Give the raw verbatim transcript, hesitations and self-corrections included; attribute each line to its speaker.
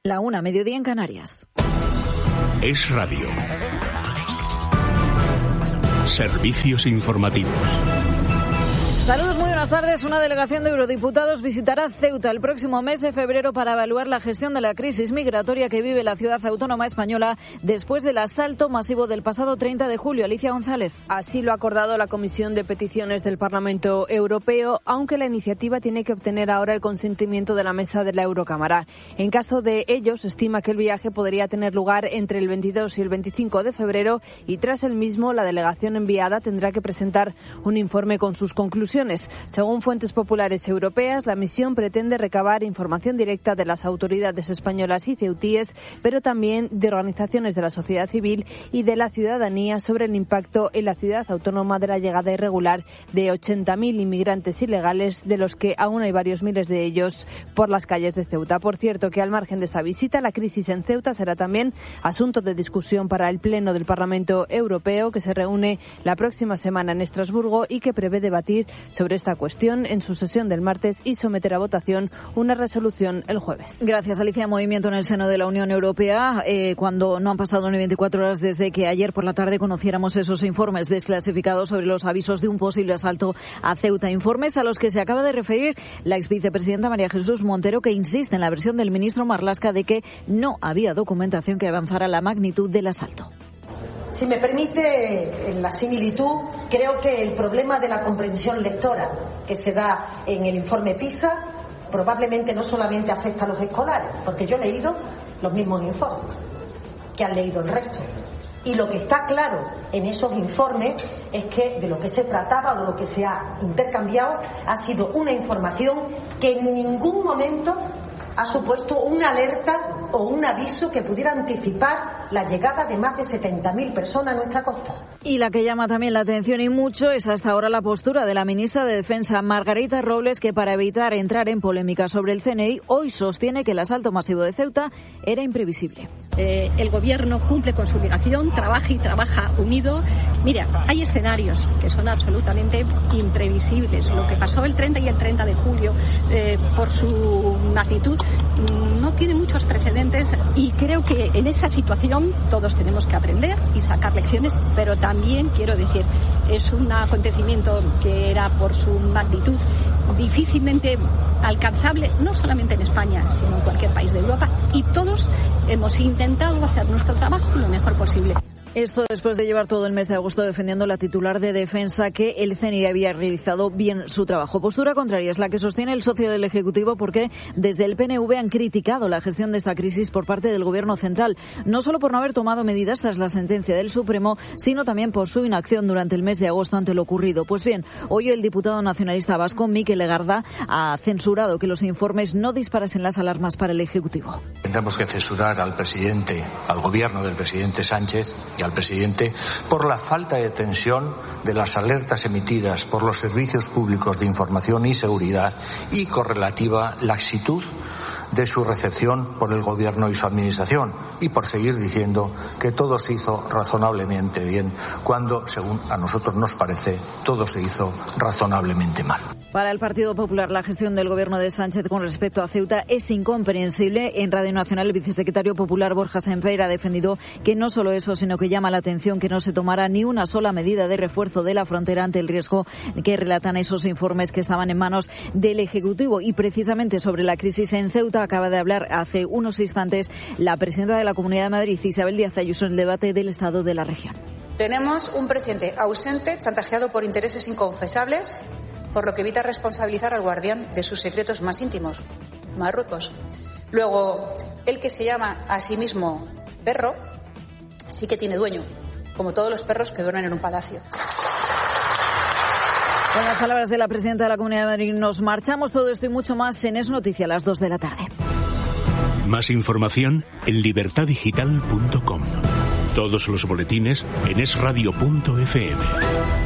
Speaker 1: La una, mediodía en Canarias.
Speaker 2: Es Radio. Servicios informativos.
Speaker 1: Saludos, muy buenas tardes. Una delegación de eurodiputados visitará Ceuta el próximo mes de febrero para evaluar la gestión de la crisis migratoria que vive la ciudad autónoma española después del asalto masivo del pasado treinta de julio. Alicia González.
Speaker 3: Así lo ha acordado la Comisión de Peticiones del Parlamento Europeo, aunque la iniciativa tiene que obtener ahora el consentimiento de la mesa de la Eurocámara. En caso de ello, se estima que el viaje podría tener lugar entre el veintidós y el veinticinco de febrero y tras el mismo la delegación enviada tendrá que presentar un informe con sus conclusiones. Según fuentes populares europeas, la misión pretende recabar información directa de las autoridades españolas y ceutíes, pero también de organizaciones de la sociedad civil y de la ciudadanía sobre el impacto en la ciudad autónoma de la llegada irregular de ochenta mil inmigrantes ilegales, de los que aún hay varios miles de ellos por las calles de Ceuta. Por cierto, que al margen de esta visita, la crisis en Ceuta será también asunto de discusión para el Pleno del Parlamento Europeo, que se reúne la próxima semana en Estrasburgo y que prevé debatir sobre esta cuestión en su sesión del martes y someter a votación una resolución el jueves.
Speaker 1: Gracias, Alicia. Movimiento en el seno de la Unión Europea, eh, cuando no han pasado ni veinticuatro horas desde que ayer por la tarde conociéramos esos informes desclasificados sobre los avisos de un posible asalto a Ceuta. Informes a los que se acaba de referir la exvicepresidenta María Jesús Montero, que insiste en la versión del ministro Marlaska de que no había documentación que avanzara la magnitud del asalto.
Speaker 4: Si me permite, en la similitud, creo que el problema de la comprensión lectora que se da en el informe PISA probablemente no solamente afecta a los escolares, porque yo he leído los mismos informes que han leído el resto. Y lo que está claro en esos informes es que de lo que se trataba, de lo que se ha intercambiado, ha sido una información que en ningún momento ha supuesto una alerta o un aviso que pudiera anticipar la llegada de más de setenta mil personas a nuestra costa.
Speaker 1: Y la que llama también la atención y mucho es hasta ahora la postura de la ministra de Defensa, Margarita Robles, que para evitar entrar en polémica sobre el C N I, hoy sostiene que el asalto masivo de Ceuta era imprevisible.
Speaker 5: Eh, el Gobierno cumple con su obligación, trabaja y trabaja unido. Mira, hay escenarios que son absolutamente imprevisibles. Lo que pasó el treinta y el treinta de julio, eh, por su magnitud, no tiene muchos precedentes y creo que en esa situación todos tenemos que aprender y sacar lecciones, pero también quiero decir, es un acontecimiento que era por su magnitud difícilmente alcanzable, no solamente en España, sino en cualquier país de Europa, y todos hemos intentado hacer nuestro trabajo lo mejor posible.
Speaker 1: Esto después de llevar todo el mes de agosto defendiendo la titular de Defensa que el C N I había realizado bien su trabajo. Postura contraria es la que sostiene el socio del Ejecutivo, porque desde el P N V han criticado la gestión de esta crisis por parte del Gobierno central, no solo por no haber tomado medidas tras la sentencia del Supremo, sino también por su inacción durante el mes de agosto ante lo ocurrido. Pues bien, hoy el diputado nacionalista vasco, Mikel Legarda, ha censurado que los informes no disparasen las alarmas para el Ejecutivo.
Speaker 6: Tendremos que censurar al presidente, al Gobierno del presidente Sánchez y al presidente por la falta de atención de las alertas emitidas por los servicios públicos de información y seguridad y correlativa laxitud de su recepción por el Gobierno y su Administración, y por seguir diciendo que todo se hizo razonablemente bien, cuando, según a nosotros nos parece, todo se hizo razonablemente mal.
Speaker 1: Para el Partido Popular, la gestión del Gobierno de Sánchez con respecto a Ceuta es incomprensible. En Radio Nacional, el vicesecretario popular Borja Semper ha defendido que no solo eso, sino que llama la atención que no se tomara ni una sola medida de refuerzo de la frontera ante el riesgo que relatan esos informes que estaban en manos del Ejecutivo. Y precisamente sobre la crisis en Ceuta acaba de hablar hace unos instantes la presidenta de la Comunidad de Madrid, Isabel Díaz Ayuso, en el debate del estado de la región.
Speaker 7: Tenemos un presidente ausente, chantajeado por intereses inconfesables, por lo que evita responsabilizar al guardián de sus secretos más íntimos, Marruecos. Luego, el que se llama a sí mismo perro, sí que tiene dueño, como todos los perros que duermen en un palacio.
Speaker 1: Con las palabras de la presidenta de la Comunidad de Madrid nos marchamos. Todo esto y mucho más en Es Noticia a las dos de la tarde.
Speaker 2: Más información en libertad digital punto com. Todos los boletines en es radio punto efe eme.